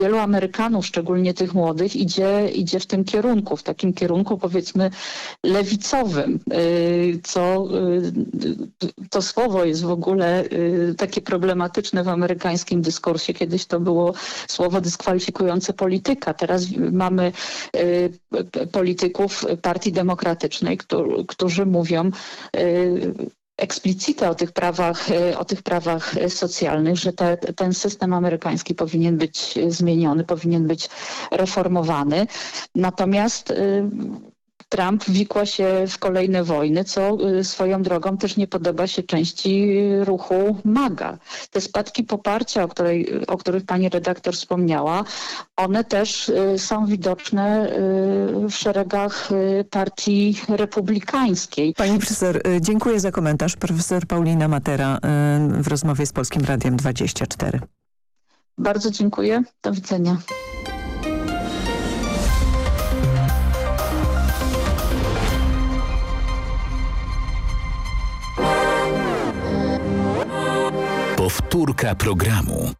wielu Amerykanów, szczególnie tych młodych, idzie w tym kierunku, w takim kierunku powiedzmy lewicowym, to słowo jest w ogóle takie problematyczne w amerykańskim dyskursie. Kiedyś to było słowo dyskwalifikujące polityka. Teraz mamy polityków Partii Demokratycznej, którzy mówią eksplicite o tych prawach socjalnych, że ten system amerykański powinien być zmieniony, powinien być reformowany. Natomiast Trump wikła się w kolejne wojny, co swoją drogą też nie podoba się części ruchu MAGA. Te spadki poparcia, o których pani redaktor wspomniała, one też są widoczne w szeregach partii republikańskiej. Pani profesor, dziękuję za komentarz. Profesor Paulina Matera w rozmowie z Polskim Radiem 24. Bardzo dziękuję. Do widzenia. Powtórka programu.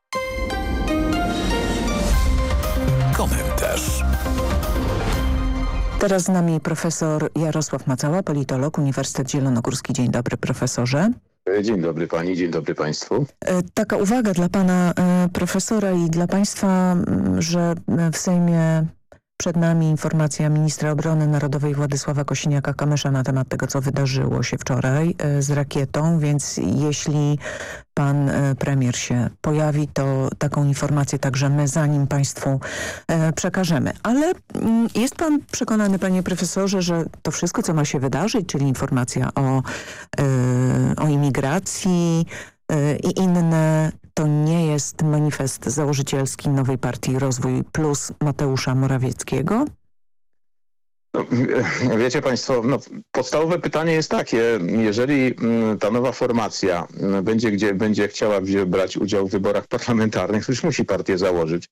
Komentarz. Teraz z nami profesor Jarosław Macała, politolog, Uniwersytet Zielonogórski. Dzień dobry, profesorze. Dzień dobry pani, dzień dobry państwu. Taka uwaga dla pana profesora i dla państwa, że w Sejmie przed nami informacja ministra obrony narodowej Władysława Kosiniaka-Kamysza na temat tego, co wydarzyło się wczoraj z rakietą, więc jeśli pan premier się pojawi, to taką informację także my za nim państwu przekażemy. Ale jest pan przekonany, panie profesorze, że to wszystko, co ma się wydarzyć, czyli informacja o imigracji i inne, to nie jest manifest założycielski nowej partii Rozwój Plus Mateusza Morawieckiego? No, wiecie państwo, podstawowe pytanie jest takie, jeżeli ta nowa formacja będzie chciała brać udział w wyborach parlamentarnych, to już musi partię założyć.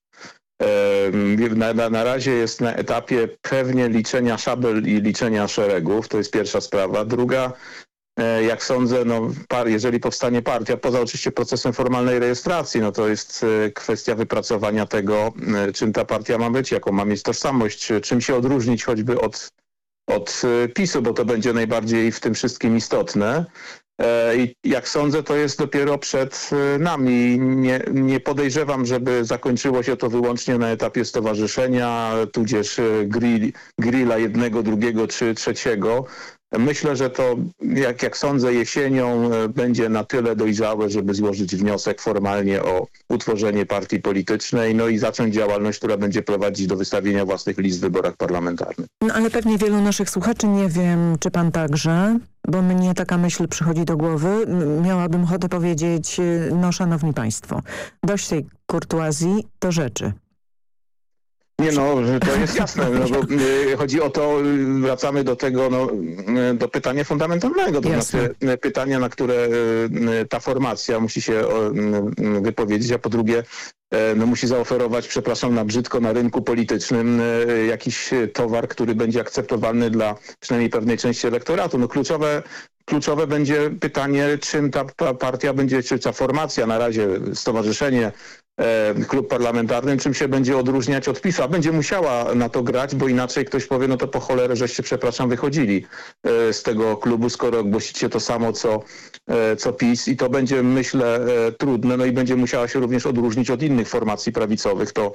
Na razie jest na etapie pewnie liczenia szabel i liczenia szeregów, to jest pierwsza sprawa. Druga, jak sądzę, jeżeli powstanie partia, poza oczywiście procesem formalnej rejestracji, to jest kwestia wypracowania tego, czym ta partia ma być, jaką ma mieć tożsamość, czym się odróżnić choćby od PiS-u, bo to będzie najbardziej w tym wszystkim istotne. I jak sądzę, to jest dopiero przed nami. Nie podejrzewam, żeby zakończyło się to wyłącznie na etapie stowarzyszenia, tudzież grilla jednego, drugiego czy trzeciego. Myślę, że to, jak sądzę, jesienią będzie na tyle dojrzałe, żeby złożyć wniosek formalnie o utworzenie partii politycznej, i zacząć działalność, która będzie prowadzić do wystawienia własnych list w wyborach parlamentarnych. Ale pewnie wielu naszych słuchaczy, nie wiem, czy pan także, bo mnie taka myśl przychodzi do głowy, miałabym ochotę powiedzieć, szanowni państwo, dość tej kurtuazji, do rzeczy. Nie, to jest jasne, bo chodzi o to, wracamy do tego, do pytania fundamentalnego, to znaczy pytania, na które ta formacja musi się wypowiedzieć, a po drugie musi zaoferować, przepraszam na brzydko, na rynku politycznym jakiś towar, który będzie akceptowalny dla przynajmniej pewnej części elektoratu. Kluczowe będzie pytanie, czym ta partia będzie, czy ta formacja, na razie stowarzyszenie, klub parlamentarny, czym się będzie odróżniać od PiS-u, a będzie musiała na to grać, bo inaczej ktoś powie, to po cholerę żeście, przepraszam, wychodzili z tego klubu, skoro głosicie to samo, co PiS, i to będzie, myślę, trudne, i będzie musiała się również odróżnić od innych formacji prawicowych. To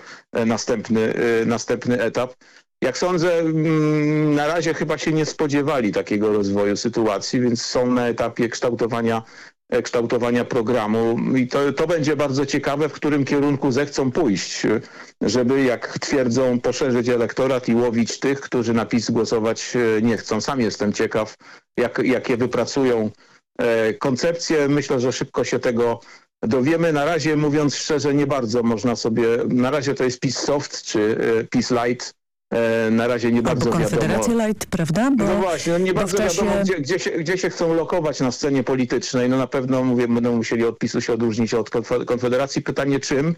następny etap. Jak sądzę, na razie chyba się nie spodziewali takiego rozwoju sytuacji, więc są na etapie kształtowania programu i to będzie bardzo ciekawe, w którym kierunku zechcą pójść, żeby, jak twierdzą, poszerzyć elektorat i łowić tych, którzy na PiS głosować nie chcą. Sam jestem ciekaw, jakie wypracują koncepcje. Myślę, że szybko się tego dowiemy. Na razie, mówiąc szczerze, nie bardzo można sobie, na razie to jest PiS Soft czy PiS Light. Na razie nie bardzo wiadomo. Konfederacja Light, prawda? No właśnie, nie bardzo wiadomo, gdzie się chcą lokować na scenie politycznej. Na pewno, będą musieli od PiS-u się odróżnić od Konfederacji. Pytanie czym?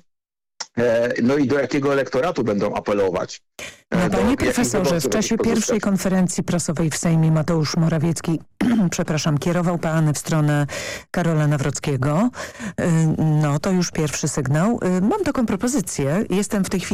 I do jakiego elektoratu będą apelować? Panie profesorze, w czasie pierwszej konferencji prasowej w Sejmie Mateusz Morawiecki kierował pan w stronę Karola Nawrockiego. To już pierwszy sygnał. Mam taką propozycję. Jestem w tej chwili